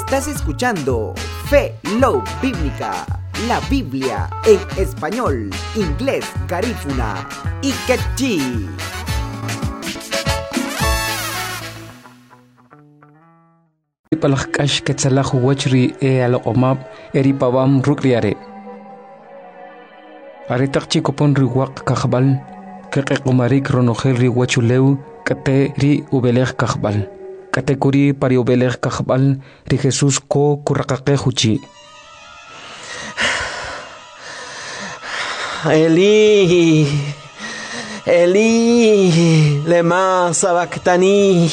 Estás escuchando Fe Love Bíblica, la Biblia en español, inglés, garífuna y quechí. Palakash ketsalahu wachri alomab eri pawam rukriare. Aretakchi kopon riwak kahbal, kequmarik ronogel riwachuleu, kate ri ubelech kahbal. Katekuri pari ubelech kahbal, ri Jesús ko kurakake huchi. Eli, Eli, lema sabactani.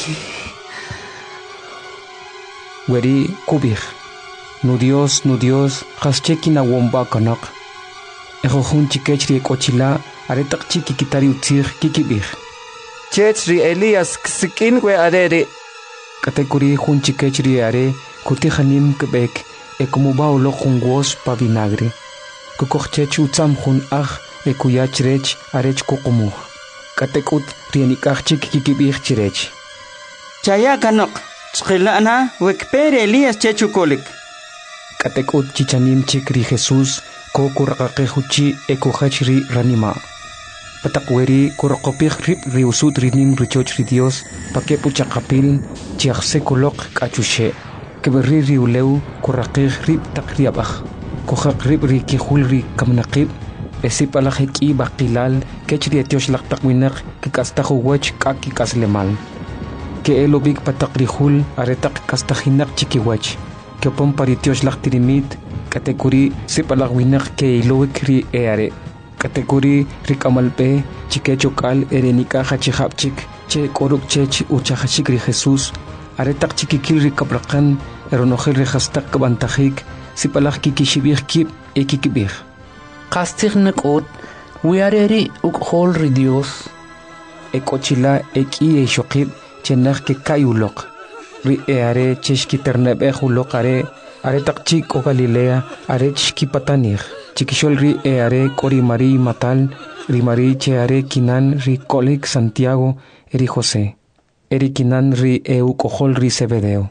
Weri kubir. Nu Dios, hascheki na womba kanak. Ejohun chikechri kochila, aretak chiki kitari utzir kikibir. Chechri Elias ksikin we arere. Katekuri hun chikechri are, kutihanim kebek, ekumuba ulo hungwos pa vinagre. Kukochech utzam hun ach, ekuyachrech arech kokumuh. Katekut rienikach chiki kikibir chirech. Chaya kanok. Chqilana wekpere Elias chechukolik. Katekut chichanim chikri Jesús ko kurakake huchi ekuhachri ranima. Patakweri kurakopik rip riusut rinim richoch ri Dios pakepu chakapil chiachse kolok kachushe. Keberi riuleu kurakik rip takriabach. Kuhak rip rikihul ri kamnakib esipalaheki bakilal kechri etiosh laktakwinak kikastahu wach kaki kaslemal. Que elobik patakrihul aretak kastahinak chikiwach. Que pon paritiosh laktirimit katekuri sipalagwinak ke iloik ri eare. Katekuri rikamalpe chikechokal erenika hachihapchik che koruk chech uchahachik ri Jesús. Aretak chikikil rikabrakan eronogel rehastak kabantajik sipalag kikishibir kip ekikibir. Kastignek ot wiareri ukhol ri Dios. Ekochila eki eshokib chenach ke kayulok ri eare cheshki ternebe hulok are takchik o Galilea are chki patanir chikishol ri eare kori Mari matal ri Mari cheare kinan ri kolik Santiago eri José eri kinan ri eu kohol ri Zebedeo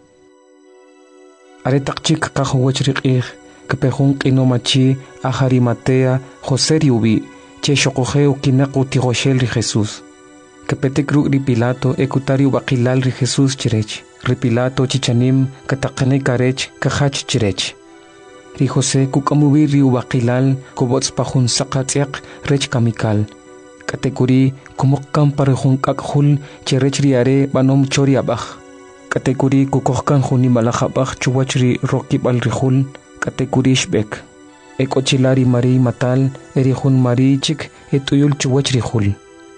are takchik kahuwech ri qih kepehun qinomachi ahari Matea José ri ubi che shokoheu kinaku tigoshel ri Jesús que petekru ri Pilato ekutario bakilal ri Jesús chirech. Ri Pilato chichanim katakane karech kahach chirech. Ri José kukamubi ri bakilal kobots pahun sakatiak rech kamikal. Katekuri kumokkan parehun kakhul chirech ri are banom chori abach. Katekuri kukohkan huni malachabach chuwach ri rokibal ri hul. Katekuri shbek. Ekochilari Mari matal erihun Mari chik etuyul chuwach ri hul.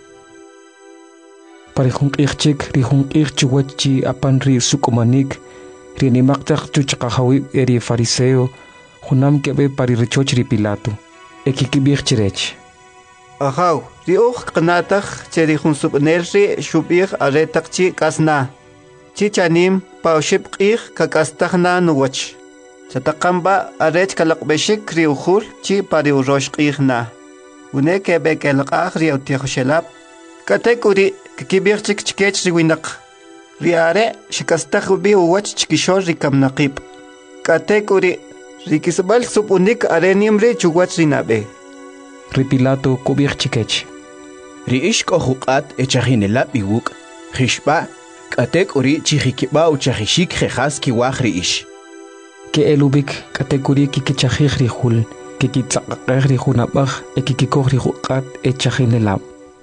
Parehun irchik rihun irchuwachi apan ri sukumanik ri nimaktak chuchakahawi eri fariseo hunam kebe pari richoch ri Pilato ekikibir chirech. Ahaw, ri uch qnatakh cheri hun subnerri shubir aretakchi kasna. Chichanim paushibqih kakastahna nuwach. Chatakamba arech kalakbeshik ri ukhul chi pari uroshqihna. Une kebe kelqah ri utihshelab. Katekuri kikibir chikech riwinak. Riare shikastahubi uwach chikishor rikamnaqib. Katekuri rikisbal supunik arenimri chuwach rinabe. Ri Pilato kubir chikech. Ri ishko huqat echahinelab iwuk. Khishba katekuri chihikiba uchahishik khas kiwach ri ish. Ke elubik katekuri kikichahih ri hul kikitsaqaqeh ri hunabach ekikikoh ri huqat echahinelab.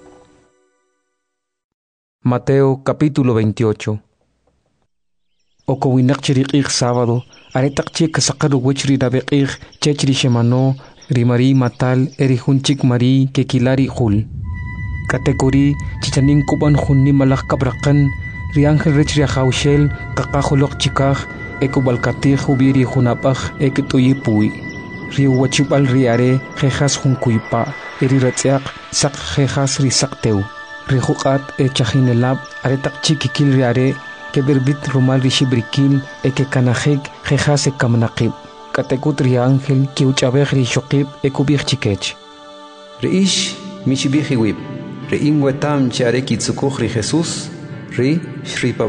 Mateo capítulo 28. Okowinak chiriqig sábado, aretak chik saqaru wichri nabeqig chechri shemano, ri Mari matal erihunchik Mari kekilari hul. Katekuri chichanin kuban hunni malak kabrakan, ri ángel rechri ahaushel kakahulok chikaj, ekubalkatij hubiri hunapaj ekituyipui. Ri wachibal ri are jejas hunkuipa, eri ratziak sak jejas ri sakteu. Rihuqat echahinelab aretak chikikil riare ke berbit rumal rishibrikil eke kanajek jejas ekamnaqib. Katekut ri ángel ki uchabej ri shoqib ekubij chikech. Riish mishibijiwib. Ri ingwetam chare kitsukuj ri Jesús. Ri shripa